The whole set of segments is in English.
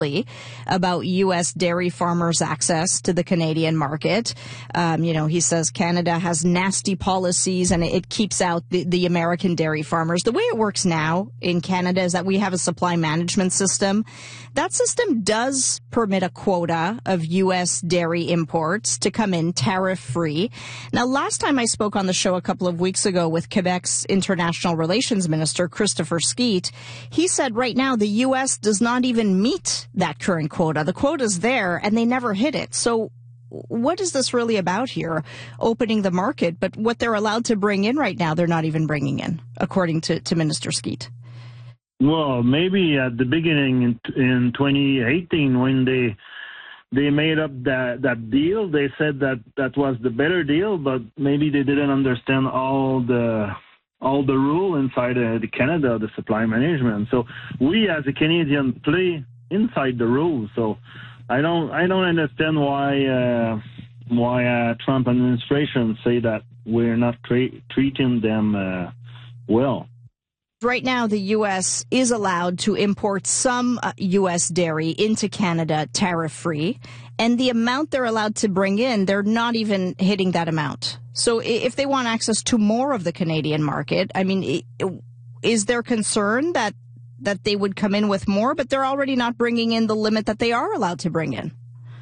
about U.S. dairy farmers' access to the Canadian market. He says Canada has nasty policies and it keeps out the American dairy farmers. The way it works now in Canada is that we have a supply management system. That system does permit a quota of U.S. dairy imports to come in tariff-free. Now, last time I spoke on the show a couple of weeks ago with Quebec's International Relations Minister, Christopher Skeet, he said right now the U.S. does not even meet that current quota. The quota's there, and they never hit it. So what is this really about here? Opening the market, but what they're allowed to bring in right now, they're not even bringing in, according to Minister Skeet. Well, maybe at the beginning in 2018 when they made up that deal, they said that was the better deal, but maybe they didn't understand all the rule inside the Canada, the supply management. So we as a Canadian play inside the rules. So I don't understand why Trump administration say that we're not treating them well. Right now, the U.S. is allowed to import some U.S. dairy into Canada tariff-free, and the amount they're allowed to bring in, they're not even hitting that amount. So if they want access to more of the Canadian market, I mean, is there concern that they would come in with more, but they're already not bringing in the limit that they are allowed to bring in?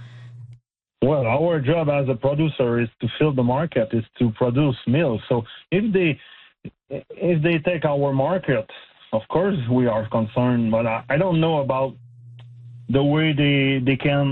Well, our job as a producer is to fill the market, is to produce milk. So if they take our market, of course we are concerned, but I don't know about the way they can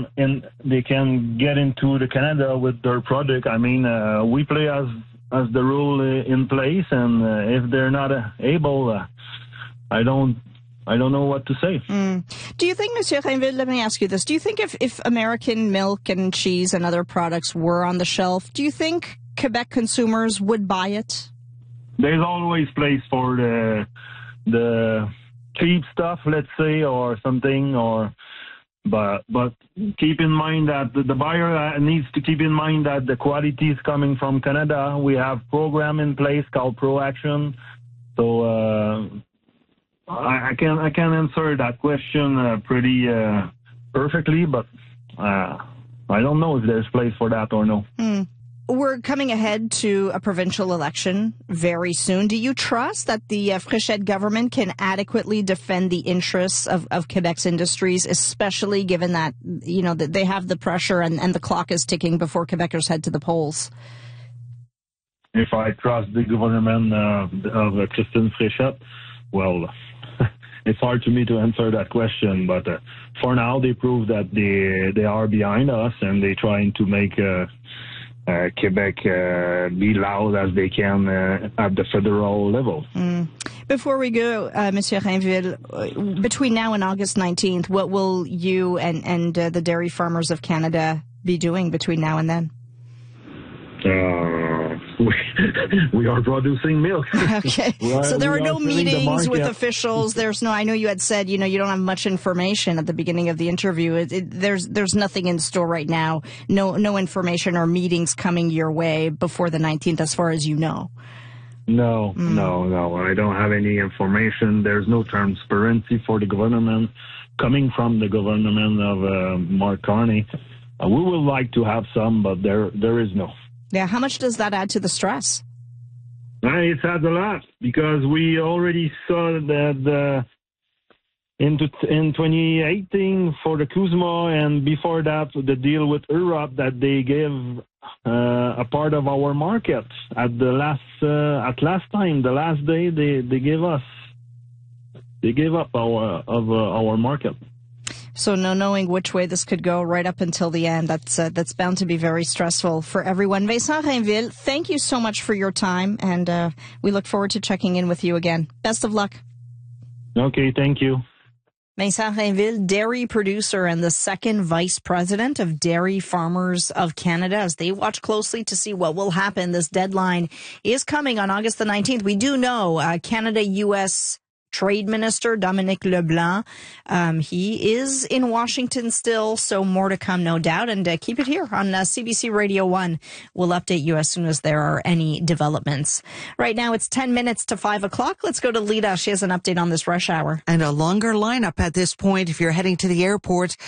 get into the Canada with their product. I mean, we play as the rule in place, and if they're not able, I don't know what to say. Do you think, Monsieur Rainville, let me ask you this, do you think if American milk and cheese and other products were on the shelf, do you think Quebec consumers would buy it? There's always place for the cheap stuff, let's say, or something, but keep in mind that the buyer needs to keep in mind that the quality is coming from Canada. We have program in place called ProAction, so I can answer that question pretty perfectly, but I don't know if there's place for that or no. We're coming ahead to a provincial election very soon. Do you trust that the Fréchette government can adequately defend the interests of Quebec's industries, especially given that, that they have the pressure and the clock is ticking before Quebecers head to the polls? If I trust the government of Christine Fréchette, well, it's hard to me to answer that question. But for now, they prove that they are behind us and they're trying to make Quebec be loud as they can at the federal level. Before we go, Monsieur Rainville, between now and August 19th, what will you and the dairy farmers of Canada be doing between now and then? We are producing milk. Okay. So there are no meetings with officials. There's no, I know you had said, you don't have much information at the beginning of the interview. There's nothing in store right now. No information or meetings coming your way before the 19th as far as you know. No. I don't have any information. There's no transparency for the government coming from the government of Mark Carney. We would like to have some, but there is no. Yeah, how much does that add to the stress? It adds a lot because we already saw that in 2018 for the CUSMA and before that the deal with Europe that they gave a part of our market at the last day they gave up our market. So no knowing which way this could go right up until the end. That's bound to be very stressful for everyone. Vincent Rainville, thank you so much for your time, and we look forward to checking in with you again. Best of luck. Okay, thank you. Vincent Rainville, dairy producer and the second vice president of Dairy Farmers of Canada, as they watch closely to see what will happen. This deadline is coming on August the 19th. We do know Canada-U.S. Trade Minister Dominic LeBlanc. He is in Washington still, so more to come, no doubt. And keep it here on CBC Radio 1. We'll update you as soon as there are any developments. Right now, it's 10 minutes to 5 o'clock. Let's go to Lita. She has an update on this rush hour. And a longer lineup at this point if you're heading to the airport.